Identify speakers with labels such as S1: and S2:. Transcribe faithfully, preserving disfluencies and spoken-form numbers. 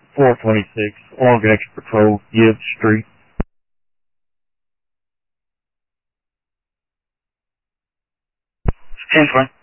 S1: four twenty-six, Long Extra Patrol, Gibbs Street. ten twenty.